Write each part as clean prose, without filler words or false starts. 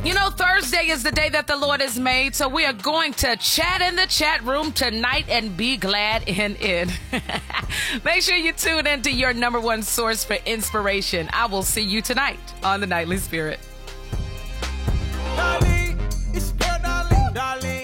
You know, Thursday is the day that the Lord has made, so we are going to chat in the chat room tonight and be glad in it. Make sure you tune into your number one source for inspiration. I will see you tonight on The Nightly Spirit. Darling, it's your girl, Darling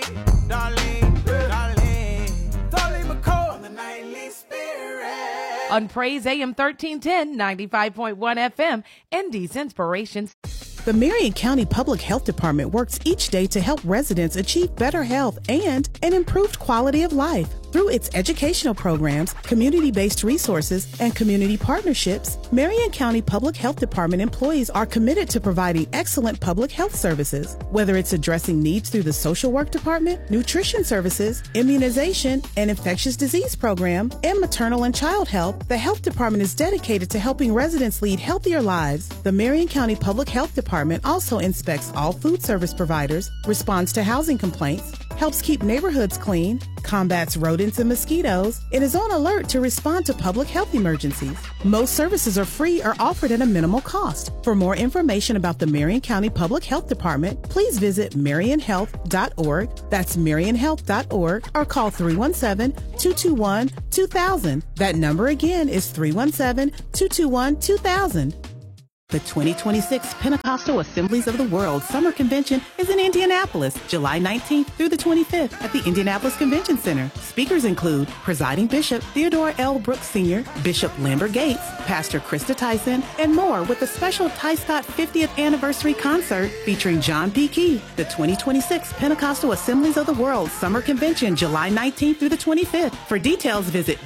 McCall on The Nightly Spirit. On Praise AM 1310, 95.1 FM, Indy's Inspirations. The Marion County Public Health Department works each day to help residents achieve better health and an improved quality of life. Through its educational programs, community-based resources, and community partnerships, Marion County Public Health Department employees are committed to providing excellent public health services. Whether it's addressing needs through the social work department, nutrition services, immunization, and infectious disease program, and maternal and child health, the health department is dedicated to helping residents lead healthier lives. The Marion County Public Health Department also inspects all food service providers, responds to housing complaints, helps keep neighborhoods clean, combats rodents and mosquitoes, and is on alert to respond to public health emergencies. Most services are free or offered at a minimal cost. For more information about the Marion County Public Health Department, please visit marionhealth.org, that's marionhealth.org, or call 317-221-2000. That number again is 317-221-2000. The 2026 Pentecostal Assemblies of the World Summer Convention is in Indianapolis, July 19th through the 25th at the Indianapolis Convention Center. Speakers include Presiding Bishop Theodore L. Brooks Sr., Bishop Lambert Gates, Pastor Krista Tyson, and more, with a special Ty Scott 50th Anniversary Concert featuring John P. Key. The 2026 Pentecostal Assemblies of the World Summer Convention, July 19th through the 25th. For details, visit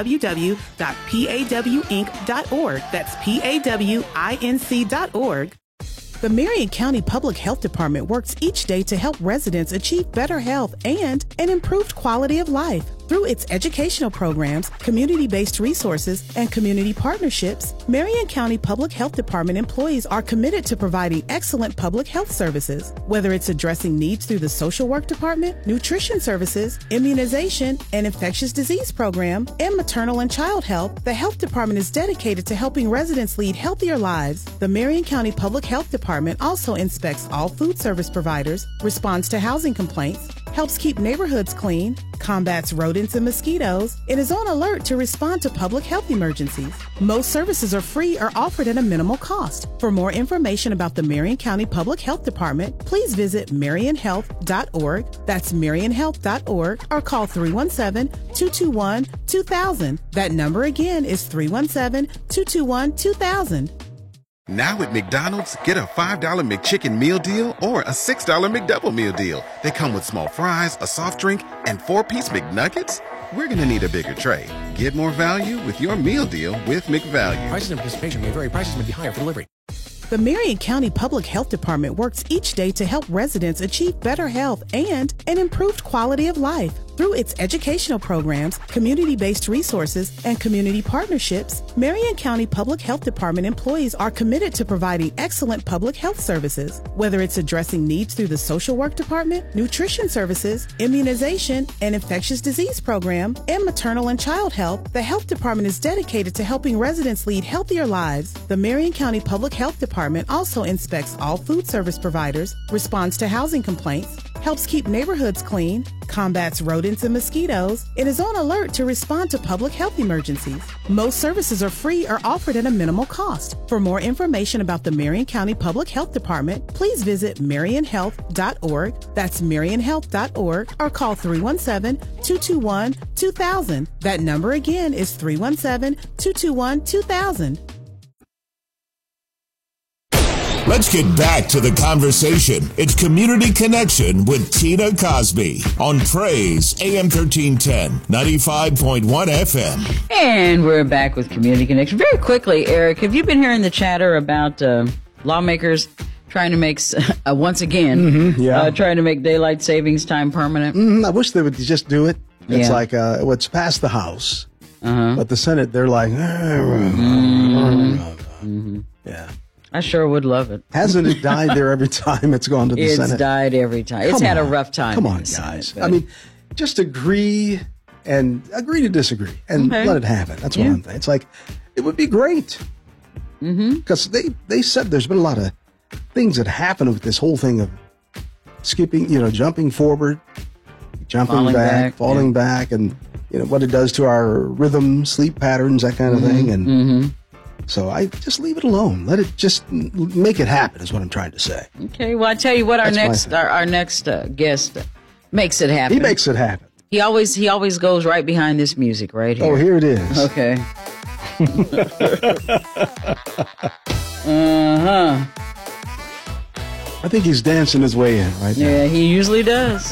www.pawinc.org. That's PAWINC.org. The Marion County Public Health Department works each day to help residents achieve better health and an improved quality of life. Through its educational programs, community-based resources, and community partnerships, Marion County Public Health Department employees are committed to providing excellent public health services. Whether it's addressing needs through the social work department, nutrition services, immunization, and infectious disease program, and maternal and child health, the health department is dedicated to helping residents lead healthier lives. The Marion County Public Health Department also inspects all food service providers, responds to housing complaints, helps keep neighborhoods clean, combats rodents and mosquitoes, and is on alert to respond to public health emergencies. Most services are free or offered at a minimal cost. For more information about the Marion County Public Health Department, please visit marionhealth.org, that's marionhealth.org, or call 317-221-2000. That number again is 317-221-2000. Now at McDonald's, get a $5 McChicken meal deal or a $6 McDouble meal deal. They come with small fries, a soft drink, and 4-piece McNuggets. We're going to need a bigger tray. Get more value with your meal deal with McValue. Prices and participation may vary. Prices may be higher for delivery. The Marion County Public Health Department works each day to help residents achieve better health and an improved quality of life. Through its educational programs, community-based resources, and community partnerships, Marion County Public Health Department employees are committed to providing excellent public health services. Whether it's addressing needs through the social work department, nutrition services, immunization, and infectious disease program, and maternal and child health, the health department is dedicated to helping residents lead healthier lives. The Marion County Public Health Department also inspects all food service providers, responds to housing complaints, helps keep neighborhoods clean, combats rodents and mosquitoes, and is on alert to respond to public health emergencies. Most services are free or offered at a minimal cost. For more information about the Marion County Public Health Department, please visit marionhealth.org, that's marionhealth.org, or call 317-221-2000. That number again is 317-221-2000. Let's get back to the conversation. It's Community Connection with Tina Cosby on Praise AM 1310, 95.1 FM. And we're back with Community Connection. Very quickly, Eric, have you been hearing the chatter about lawmakers trying to make, once again, trying to make daylight savings time permanent? I wish they would just do it. It's like it's passed the House, but the Senate, they're like, yeah. I sure would love it. Hasn't it died there every time it's gone to the Senate? It's died every time. It's had a rough time. Come on, guys. I mean, just agree to disagree and let it happen. That's what I'm thinking. It's like, it would be great. Because they said there's been a lot of things that happen with this whole thing of skipping, jumping forward, jumping back, falling back, and what it does to our rhythm, sleep patterns, that kind of thing. And so I just leave it alone. Let it just make it happen is what I'm trying to say. Okay. Well, I tell you what, our next guest makes it happen. He makes it happen. He always goes right behind this music right here. Oh, here it is. Okay. I think he's dancing his way in right now. Yeah, he usually does.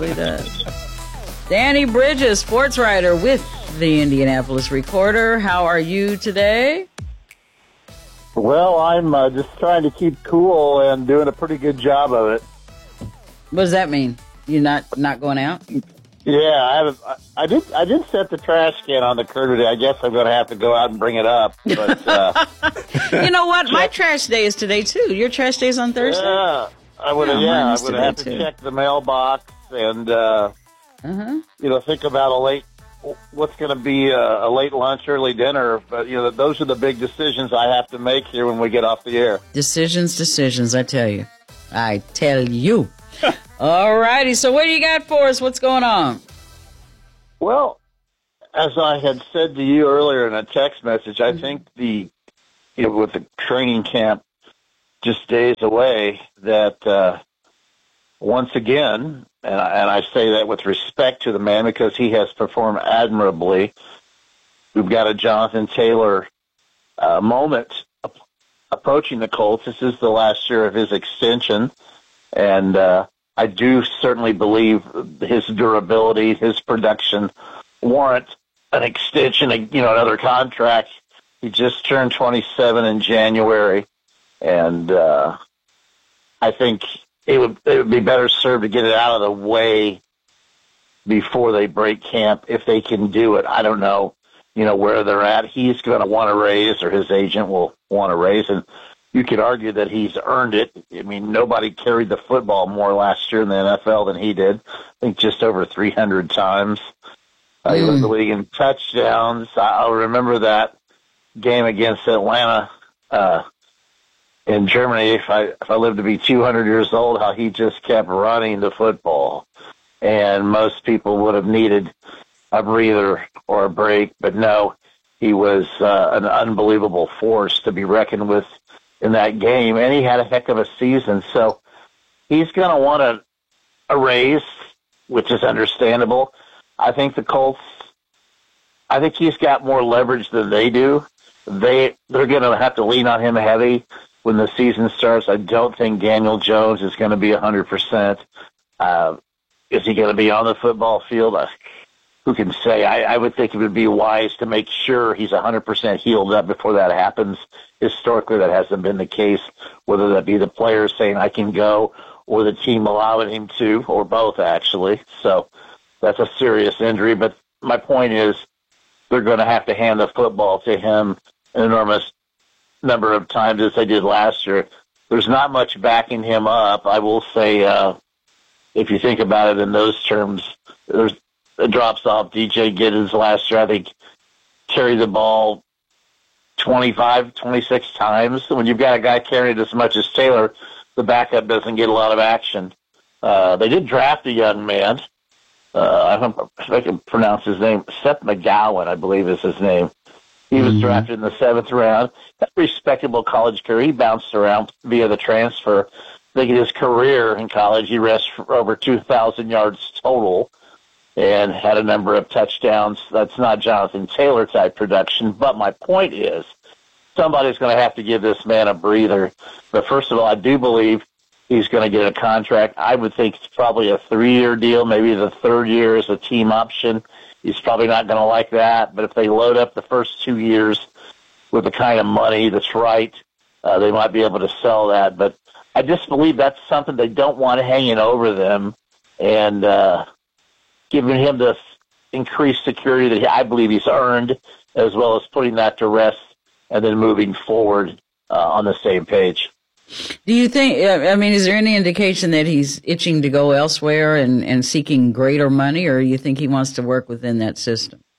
Danny Bridges, sports writer with the Indianapolis Recorder. How are you today? Well, I'm just trying to keep cool and doing a pretty good job of it. What does that mean? You're not going out? Yeah, I did set the trash can on the curb today. I guess I'm going to have to go out and bring it up. But you know what? My trash day is today too. Your trash day is on Thursday. Yeah, I would have to check the mailbox and think about what's going to be a late lunch, early dinner. But those are the big decisions I have to make here when we get off the air. Decisions. I tell you. All righty. So what do you got for us? What's going on? Well, as I had said to you earlier in a text message, I think with the training camp just days away, that once again, and I say that with respect to the man because he has performed admirably, we've got a Jonathan Taylor moment approaching the Colts. This is the last year of his extension, and I do certainly believe his durability, his production warrant an extension, another contract. He just turned 27 in January, and I think it would be better served to get it out of the way before they break camp if they can do it. I don't know, where they're at. He's going to want to raise, or his agent will want to raise, and you could argue that he's earned it. I mean, nobody carried the football more last year in the NFL than he did. I think just over 300 times. He led the league in touchdowns. I'll remember that game against Atlanta in Germany. If I lived to be 200 years old, how he just kept running the football. And most people would have needed a breather or a break. But no, he was an unbelievable force to be reckoned with in that game, and he had a heck of a season. So he's going to want a raise, which is understandable. I think the Colts, I think he's got more leverage than they do. They're going to have to lean on him heavy when the season starts. I don't think Daniel Jones is going to be 100%. Is he going to be on the football field? Who can say? I would think it would be wise to make sure he's 100% healed up before that happens. Historically, that hasn't been the case, whether that be the players saying, I can go, or the team allowing him to, or both, actually. So that's a serious injury. But my point is they're going to have to hand the football to him an enormous number of times as they did last year. There's not much backing him up. I will say, if you think about it in those terms, there's it drops off. DJ Giddens last year, I think, carried the ball 25, 26 times. When you've got a guy carrying it as much as Taylor, the backup doesn't get a lot of action. They did draft a young man. I don't know if I can pronounce his name. Seth McGowan, I believe is his name. He was drafted in the 7th round. Had a respectable college career. He bounced around via the transfer. I think in his career in college, he rushed for over 2,000 yards total and had a number of touchdowns. That's not Jonathan Taylor-type production, but my point is somebody's going to have to give this man a breather. But first of all, I do believe he's going to get a contract. I would think it's probably a 3-year deal. Maybe the 3rd year is a team option. He's probably not going to like that. But if they load up the first 2 years with the kind of money that's right, they might be able to sell that. But I just believe that's something they don't want hanging over them, and giving him this increased security that I believe he's earned, as well as putting that to rest and then moving forward on the same page. Do you think, is there any indication that he's itching to go elsewhere and seeking greater money, or you think he wants to work within that system?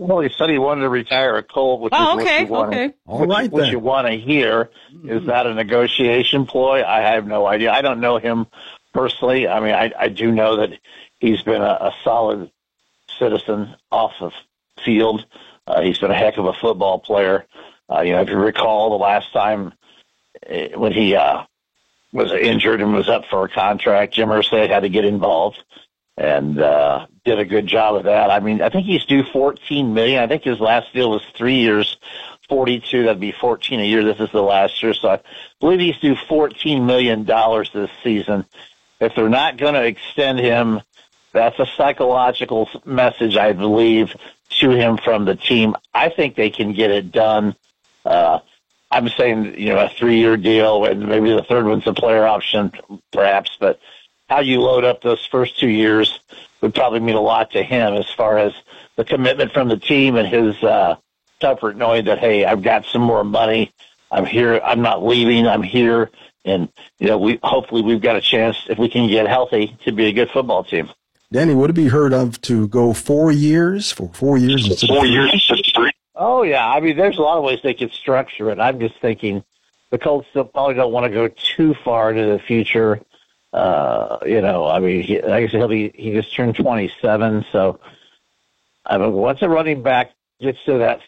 Well, he said he wanted to retire a Colt, which is what you want. Okay. All right, what then. you want to hear. Is that a negotiation ploy? I have no idea. I don't know him personally. I mean, I do know that he's been a solid citizen off the field. He's been a heck of a football player. If you recall the last time when he was injured and was up for a contract, Jim Irsay had to get involved and did a good job of that. I mean, I think he's due $14 million. I think his last deal was 3 years, 42. That'd be $14 a year. This is the last year, so I believe he's due $14 million this season. If they're not going to extend him, that's a psychological message, I believe, to him from the team. I think they can get it done. I'm saying, a 3-year deal, and maybe the third one's a player option, perhaps, but how you load up those first 2 years would probably mean a lot to him as far as the commitment from the team and his comfort knowing that, hey, I've got some more money. I'm here. I'm not leaving. I'm here. And, hopefully we've got a chance, if we can get healthy, to be a good football team. Danny, would it be heard of to go 4 years for 4 years instead of 3? Oh, yeah. I mean, there's a lot of ways they could structure it. I'm just thinking the Colts still probably don't want to go too far into the future. I mean, like I said, he just turned 27. So, I mean, once a running back gets to that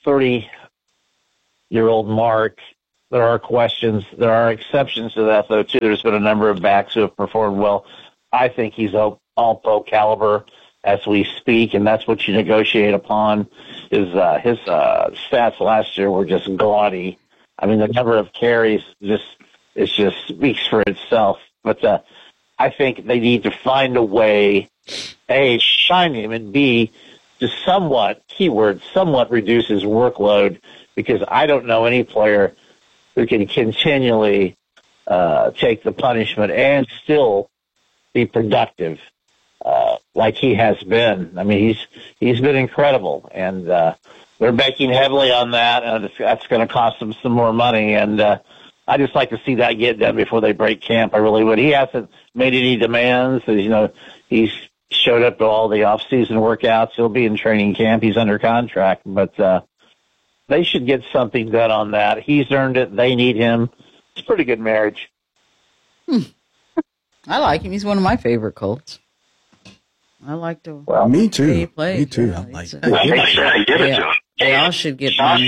30-year-old mark, there are questions. There are exceptions to that, though, too. There's been a number of backs who have performed well. I think he's all-pro caliber as we speak, and that's what you negotiate upon. His stats last year were just gaudy. I mean, the number of carries just speaks for itself. But I think they need to find a way, A, sign him, and B, to somewhat reduce his workload, because I don't know any player who can continually take the punishment and still be productive like he has been. I mean, he's been incredible, and they're banking heavily on that, and that's going to cost them some more money. And I just like to see that get done before they break camp. I really would. He hasn't made any demands. He's showed up to all the off-season workouts. He'll be in training camp. He's under contract, but they should get something done on that. He's earned it. They need him. It's a pretty good marriage. I like him. He's one of my favorite Colts. I like to. Well, me too. He plays. Me too. Yeah, I like it. They all should get money.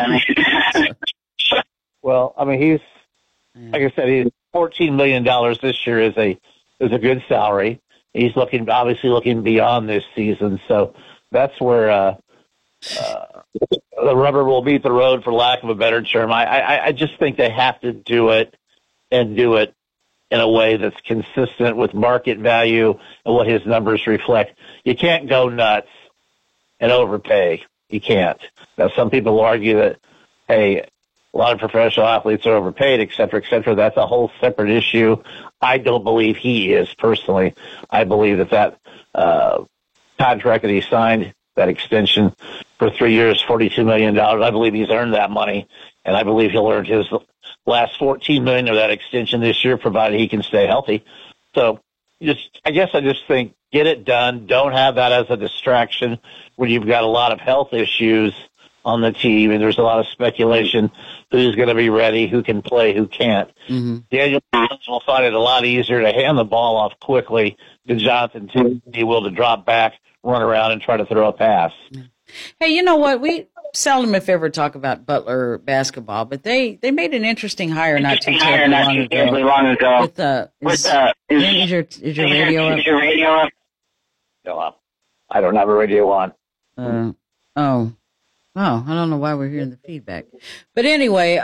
Well, I mean, like I said, he's $14 million this year is a good salary. He's obviously looking beyond this season, so that's where the rubber will meet the road, for lack of a better term. I just think they have to do it, and do it in a way that's consistent with market value and what his numbers reflect. You can't go nuts and overpay. You can't. Now, some people argue that, hey, a lot of professional athletes are overpaid, et cetera, et cetera. That's a whole separate issue. I don't believe he is, personally. I believe that contract that he signed, that extension for 3 years, $42 million, I believe he's earned that money, and I believe he'll earn his last $14 million of that extension this year, provided he can stay healthy. So I guess I just think, get it done. Don't have that as a distraction when you've got a lot of health issues on the team, and there's a lot of speculation who's going to be ready, who can play, who can't. Mm-hmm. Daniel Jones will find it a lot easier to hand the ball off quickly to Jonathan to be able to drop back, run around, and try to throw a pass. Hey, you know what? We seldom, if ever, talk about Butler basketball, but they made an interesting hire not too terribly long ago. Is your radio up? No, I don't have a radio on. Oh, I don't know why we're hearing the feedback. But anyway,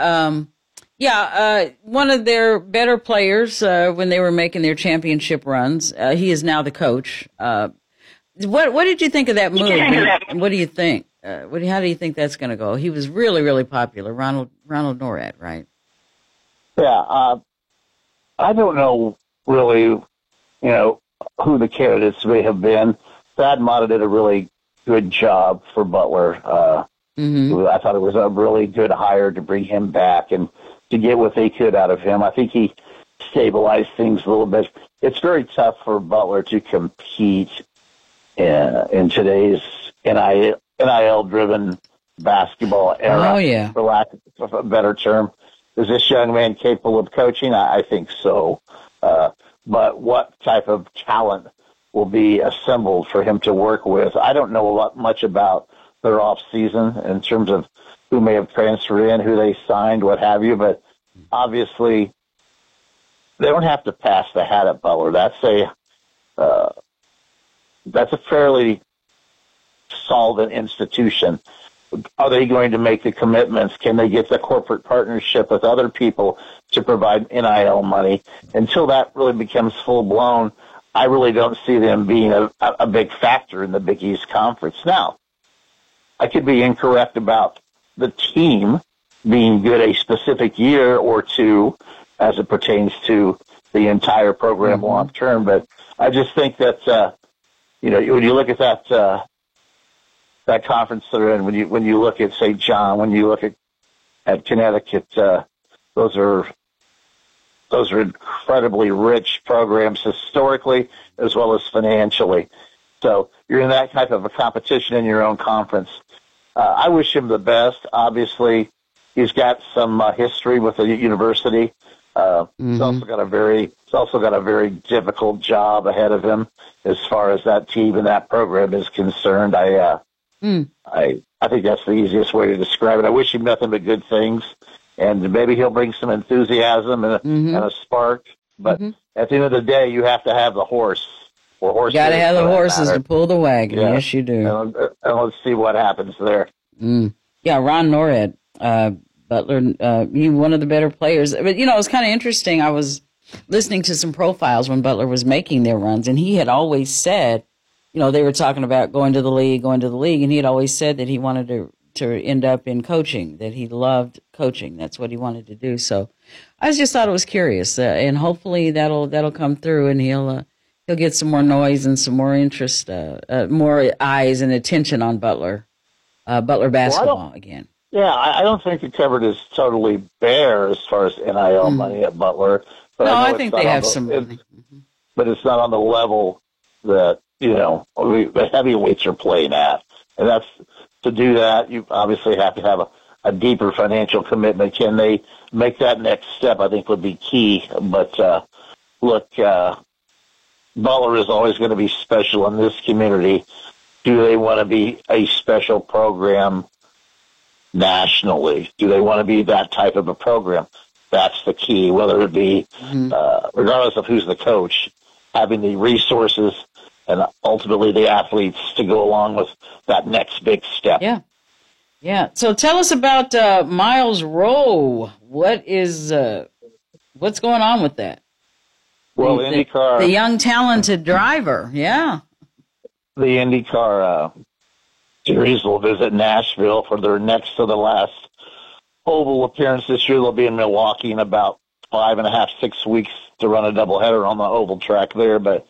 one of their better players when they were making their championship runs. He is now the coach. What did you think of that move? What do you think? How do you think that's going to go? He was really, really popular, Ronald Norad, right? Yeah, I don't know really, who the candidates may have been. Thad Matta did a really good job for Butler. I thought it was a really good hire to bring him back and to get what they could out of him. I think he stabilized things a little bit. It's very tough for Butler to compete in today's NIL NIL-driven basketball era. Oh, yeah. For lack of a better term. Is this young man capable of coaching? I think so. But what type of talent will be assembled for him to work with? I don't know much about their off season in terms of who may have transferred in, who they signed, what have you. But obviously, they don't have to pass the hat at Butler. That's a fairly solvent institution. Are they going to make the commitments? Can they get the corporate partnership with other people to provide NIL money? Until that really becomes full-blown, I really don't see them being a big factor in the Big East Conference. Now, I could be incorrect about the team being good a specific year or two as it pertains to the entire program long-term, but I just think that, when you look at that conference they're in, when you look at St. John, when you look at Connecticut, those are incredibly rich programs historically as well as financially. So you're in that type of a competition in your own conference. I wish him the best. Obviously, he's got some history with the university. He's also got a very difficult job ahead of him as far as that team and that program is concerned. I think that's the easiest way to describe it. I wish him nothing but good things, and maybe he'll bring some enthusiasm and a spark. But at the end of the day, you have to have the horse. Or horses. You got to have the horses to pull the wagon. Yeah. Yes, you do. And let's see what happens there. Yeah, Ron Norhead, Butler, he one of the better players. But, it was kind of interesting. I was listening to some profiles when Butler was making their runs, and he had always said, they were talking about going to the league, and he had always said that he wanted to end up in coaching, that he loved coaching. That's what he wanted to do. So I just thought it was curious, and hopefully that'll come through, and he'll get some more noise and some more interest, more eyes and attention on Butler basketball again. Yeah, I don't think the cupboard is totally bare as far as NIL money at Butler. But I think they have some money. But it's not on the level that, the heavyweights are playing at. And that's to do that, you obviously have to have a deeper financial commitment. Can they make that next step, I think, would be key. But, look, Butler is always going to be special in this community. Do they want to be a special program nationally? Do they want to be that type of a program? That's the key, whether it be, regardless of who's the coach, having the resources and ultimately the athletes to go along with that next big step. Yeah. Yeah. So tell us about Miles Rowe. What's going on with that? Well, IndyCar, the young talented driver, yeah. The IndyCar series will visit Nashville for their next to the last oval appearance this year. They'll be in Milwaukee in about 5.5, 6 weeks to run a doubleheader on the oval track there. But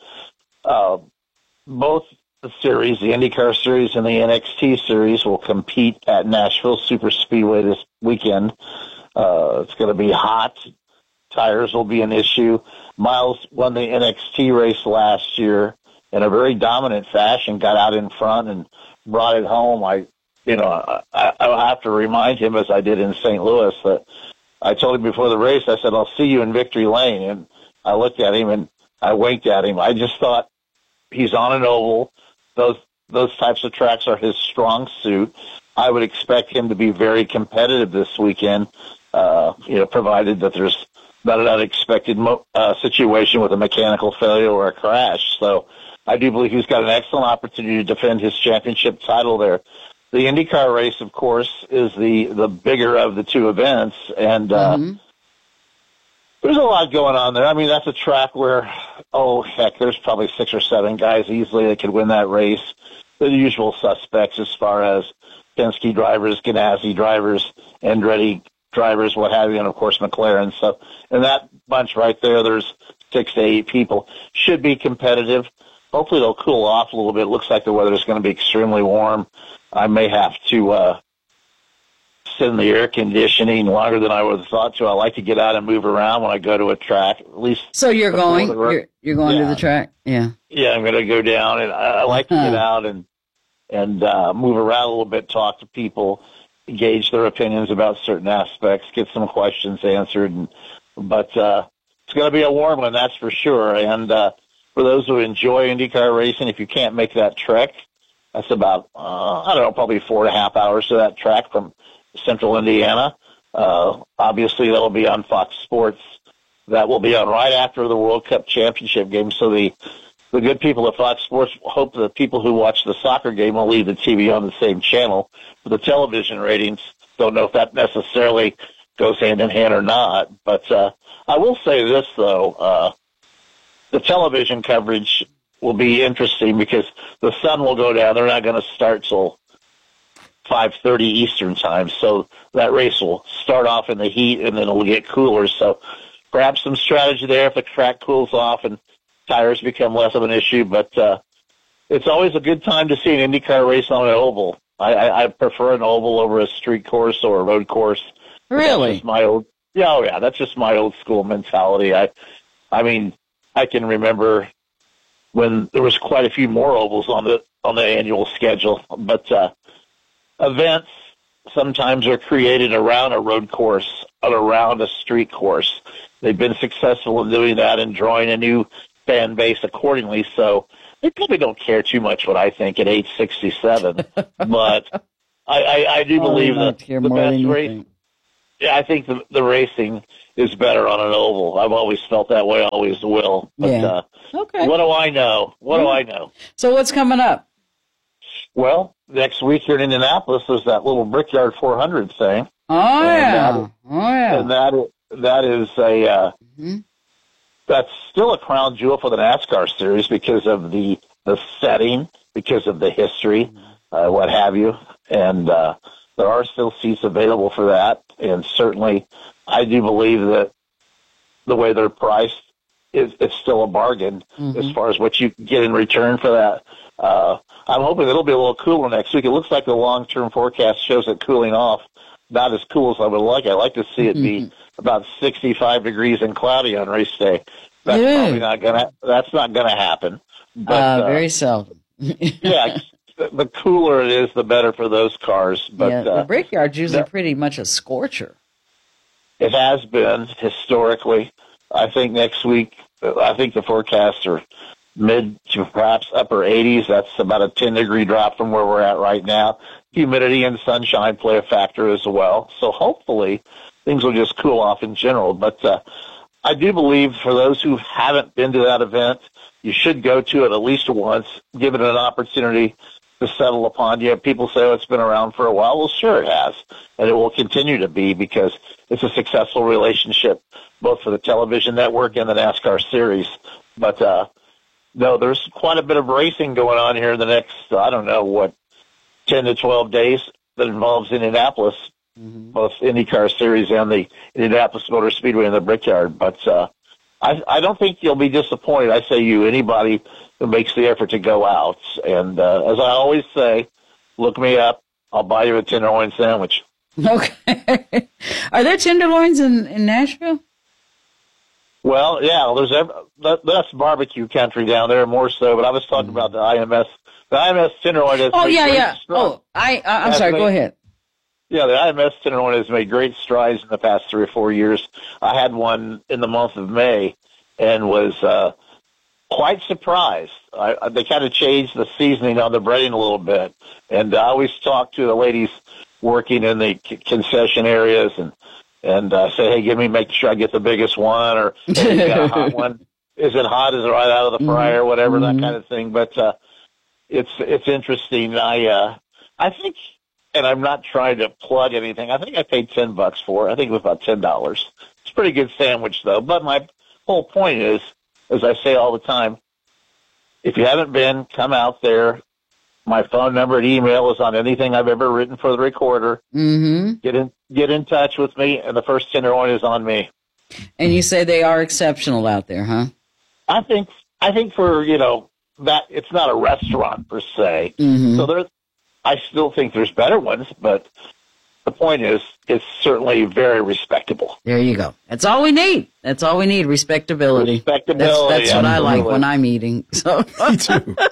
both the series, the IndyCar series and the NXT series, will compete at Nashville Super Speedway this weekend. It's going to be hot. Tires will be an issue. Miles won the NXT race last year in a very dominant fashion, got out in front and brought it home. I'll have to remind him, as I did in St. Louis, that I told him before the race, I said, I'll see you in victory lane. And I looked at him and I winked at him. I just thought he's on an oval. Those types of tracks are his strong suit. I would expect him to be very competitive this weekend, provided that there's not an unexpected situation with a mechanical failure or a crash. So I do believe he's got an excellent opportunity to defend his championship title there. The IndyCar race, of course, is the bigger of the two events, and there's a lot going on there. I mean, that's a track where, there's probably 6 or 7 guys easily that could win that race. The usual suspects as far as Penske drivers, Ganassi drivers, Andretti drivers, what have you, and, of course, McLaren. So in that bunch right there, there's 6 to 8 people. Should be competitive. Hopefully they'll cool off a little bit. It looks like the weather is going to be extremely warm. I may have to sit in the air conditioning longer than I would have thought to. I like to get out and move around when I go to a track, at least. So you're going to the track? Yeah. Yeah, I'm going to go down, and I like to get out and and move around a little bit, talk to people, gauge their opinions about certain aspects, get some questions answered. But it's going to be a warm one, that's for sure. And for those who enjoy IndyCar racing, if you can't make that trek, that's about, probably 4.5 hours to that track from central Indiana. Obviously, that'll be on Fox Sports. That will be on right after the World Cup Championship game. So the good people at Fox Sports hope that the people who watch the soccer game will leave the TV on the same channel. For the television ratings, don't know if that necessarily goes hand in hand or not. But I will say this, though. The television coverage will be interesting because the sun will go down. They're not going to start till 5:30 Eastern time. So that race will start off in the heat, and then it'll get cooler. So perhaps some strategy there if the track cools off and tires become less of an issue. But it's always a good time to see an IndyCar race on an oval. I prefer an oval over a street course or a road course. Really? That's just my old, that's just my old school mentality. I mean, I can remember when there was quite a few more ovals on the annual schedule, but events sometimes are created around a road course or around a street course. They've been successful in doing that and drawing a new fan base accordingly. So they probably don't care too much what I think at age 67, but I do believe that the best race. Yeah, I think the racing is better on an oval. I've always felt that way, always will. But, okay. What do I know? What do I know? So what's coming up? Well, next week here in Indianapolis, there's that little Brickyard 400 thing. Oh, yeah. And that is a that's still a crown jewel for the NASCAR series because of the setting, because of the history, what have you. And there are still seats available for that. And certainly I do believe that the way they're priced, it's still a bargain as far as what you get in return for that. I'm hoping it'll be a little cooler next week. It looks like the long-term forecast shows it cooling off. Not as cool as I would like. I'd like to see it be about 65 degrees and cloudy on race day. That's probably not gonna happen. But, very seldom. Yeah, the cooler it is, the better for those cars. But the Brickyard's usually pretty much a scorcher. It has been historically. I think next week, I think the forecasts are mid to perhaps upper 80s. That's about a 10-degree drop from where we're at right now. Humidity and sunshine play a factor as well. So hopefully things will just cool off in general. But I do believe for those who haven't been to that event, you should go to it at least once, give it an opportunity to settle upon you. People say, oh, it's been around for a while. Well, sure it has, and it will continue to be because it's a successful relationship both for the television network and the NASCAR series. But no, there's quite a bit of racing going on here in the next, 10 to 12 days that involves Indianapolis, both IndyCar series and the Indianapolis Motor Speedway and the Brickyard. But I don't think you'll be disappointed. I say anybody who makes the effort to go out. And as I always say, look me up. I'll buy you a tenderloin sandwich. Okay. Are there tenderloins in Nashville? Well, yeah, that's barbecue country down there more so, but I was talking about the IMS. The IMS tenderloin has made great strides. I'm sorry, go ahead. Yeah, the IMS tenderloin has made great strides in the past 3 or 4 years. I had one in the month of May and was quite surprised. They kind of changed the seasoning on the breading a little bit, and I always talk to the ladies working in the concession areas and say, hey, make sure I get the biggest one, or hey, you got a hot one. Is it hot? Is it right out of the fryer? Whatever, that kind of thing. But it's interesting. I think, and I'm not trying to plug anything, I think I paid $10 for it. I think it was about $10. It's a pretty good sandwich, though. But my whole point is, as I say all the time, if you haven't been, come out there. My phone number and email is on anything I've ever written for the recorder. Get in touch with me, and the first tenderloin is on me. And you say they are exceptional out there, huh? I think for that it's not a restaurant per se. So I still think there's better ones, but the point is, it's certainly very respectable. There you go. That's all we need. Respectability. Respectability. That's what I like when I'm eating. So. Me too.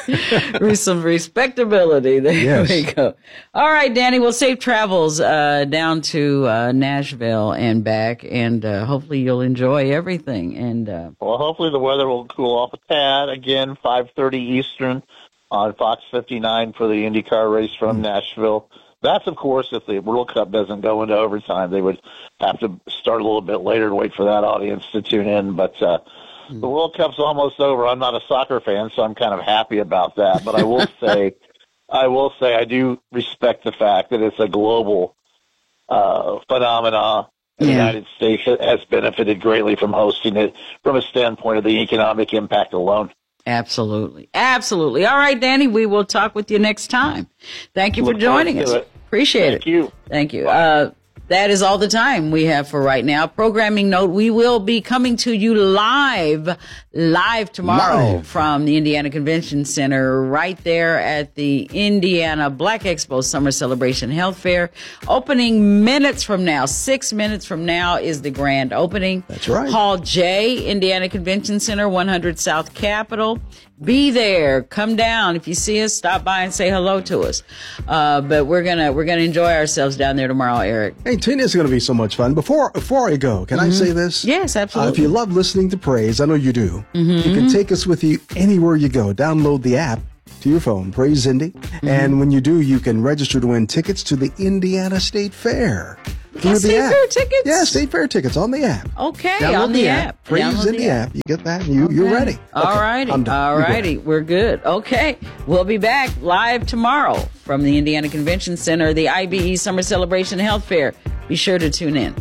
Some respectability. There we go. All right, Danny. Well, safe travels down to Nashville and back, and hopefully you'll enjoy everything. And well, hopefully the weather will cool off a tad. Again, 5:30 Eastern on Fox 59 for the IndyCar race from Nashville. That's, of course, if the World Cup doesn't go into overtime. They would have to start a little bit later to wait for that audience to tune in. But the World Cup's almost over. I'm not a soccer fan, so I'm kind of happy about that. But I will say I do respect the fact that it's a global phenomena. The United States has benefited greatly from hosting it from a standpoint of the economic impact alone. Absolutely. Absolutely. All right, Danny, we will talk with you next time. Thank you for joining us. Appreciate it. Thank you. Thank you. That is all the time we have for right now. Programming note, we will be coming to you live tomorrow from the Indiana Convention Center right there at the Indiana Black Expo Summer Celebration Health Fair. Opening minutes from now, 6 minutes from now is the grand opening. That's right. Hall J, Indiana Convention Center, 100 South Capitol. Be there. Come down. If you see us, stop by and say hello to us. But we're gonna enjoy ourselves down there tomorrow, Eric. Hey, Tina, it's going to be so much fun. Before I go, can I say this? Yes, absolutely. If you love listening to praise, I know you do. You can take us with you anywhere you go. Download the app to your phone, Praise Indy. And when you do, you can register to win tickets to the Indiana State Fair. State Fair tickets? Yeah, State Fair tickets on the app. Okay, Download on the app. Praise Indy app. You get that, and you're ready. Okay, all righty. All righty. We're good. Okay. We'll be back live tomorrow from the Indiana Convention Center, the IBE Summer Celebration Health Fair. Be sure to tune in.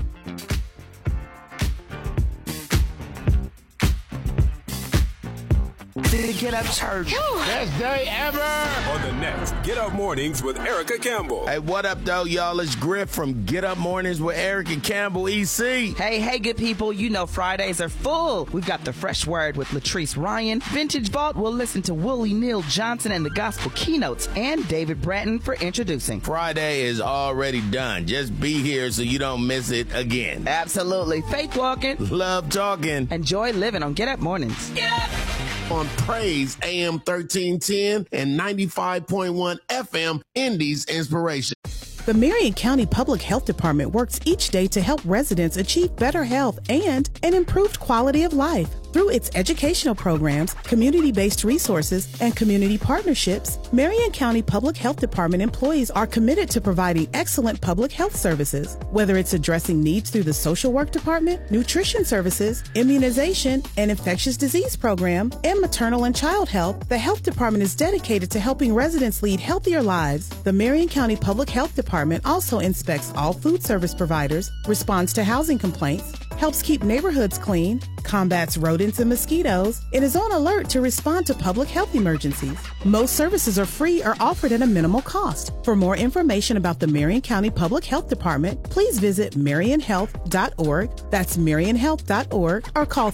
Get Up Church. Best day ever. On the next Get Up Mornings with Erica Campbell. Hey, what up, though, y'all? It's Griff from Get Up Mornings with Erica Campbell, EC. Hey, good people. You know Fridays are full. We've got the Fresh Word with Latrice Ryan. Vintage Vault, we'll listen to Willie Neal Johnson and the Gospel Keynotes, and David Bratton for introducing. Friday is already done. Just be here so you don't miss it again. Absolutely. Faith walking. Love talking. Enjoy living on Get Up Mornings. Get up! On Praise AM 1310 and 95.1 FM, Indy's Inspiration. The Marion County Public Health Department works each day to help residents achieve better health and an improved quality of life. Through its educational programs, community-based resources, and community partnerships, Marion County Public Health Department employees are committed to providing excellent public health services. Whether it's addressing needs through the social work department, nutrition services, immunization, and infectious disease program, and maternal and child health, the health department is dedicated to helping residents lead healthier lives. The Marion County Public Health Department also inspects all food service providers, responds to housing complaints, helps keep neighborhoods clean, combats rodents and mosquitoes, and is on alert to respond to public health emergencies. Most services are free or offered at a minimal cost. For more information about the Marion County Public Health Department, please visit marionhealth.org. That's marionhealth.org, or call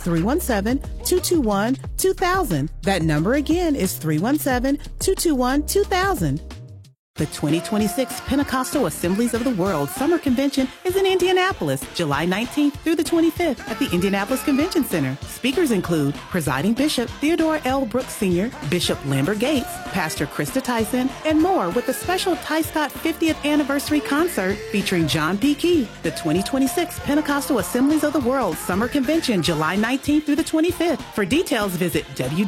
317-221-2000. That number again is 317-221-2000. The 2026 Pentecostal Assemblies of the World Summer Convention is in Indianapolis, July 19th through the 25th at the Indianapolis Convention Center. Speakers include Presiding Bishop Theodore L. Brooks Sr., Bishop Lambert Gates, Pastor Krista Tyson, and more, with a special Ty Scott 50th Anniversary Concert featuring John P. Key. The 2026 Pentecostal Assemblies of the World Summer Convention, July 19th through the 25th. For details, visit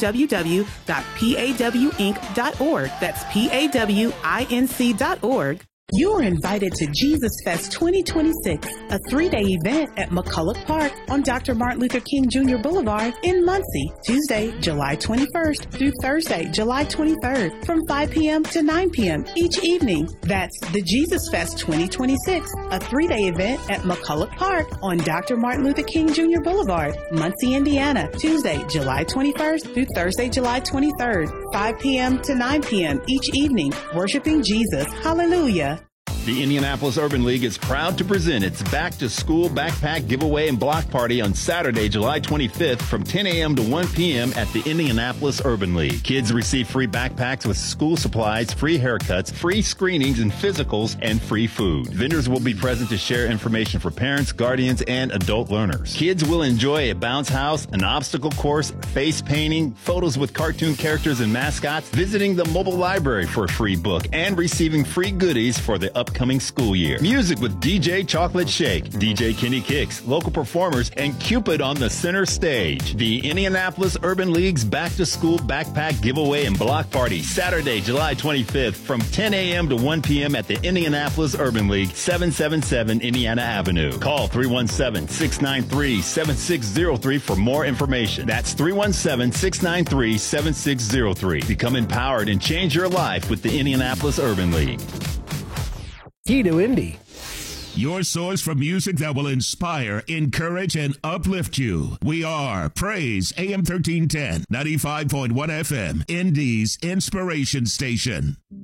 www.pawinc.org. That's PAWINC.org. You are invited to Jesus Fest 2026, a 3-day event at McCulloch Park on Dr. Martin Luther King Jr. Boulevard in Muncie, Tuesday, July 21st through Thursday, July 23rd, from 5 p.m. to 9 p.m. each evening. That's the Jesus Fest 2026, a 3-day event at McCulloch Park on Dr. Martin Luther King Jr. Boulevard, Muncie, Indiana, Tuesday, July 21st through Thursday, July 23rd, 5 p.m. to 9 p.m. each evening, worshiping Jesus. Hallelujah. The Indianapolis Urban League is proud to present its back-to-school backpack giveaway and block party on Saturday, July 25th from 10 a.m. to 1 p.m. at the Indianapolis Urban League. Kids receive free backpacks with school supplies, free haircuts, free screenings and physicals, and free food. Vendors will be present to share information for parents, guardians, and adult learners. Kids will enjoy a bounce house, an obstacle course, face painting, photos with cartoon characters and mascots, visiting the mobile library for a free book, and receiving free goodies for the upcoming school year. Music with DJ Chocolate Shake, DJ Kenny Kicks, local performers, and Cupid on the center stage. The Indianapolis Urban League's back-to-school backpack giveaway and block party, Saturday, July 25th from 10 a.m. to 1 p.m. at the Indianapolis Urban League, 777 Indiana Avenue. Call 317-693-7603 for more information. That's 317-693-7603. Become empowered and change your life with the Indianapolis Urban League. Key to Indy. Your source for music that will inspire, encourage, and uplift you. We are Praise AM 1310, 95.1 FM, Indy's Inspiration Station.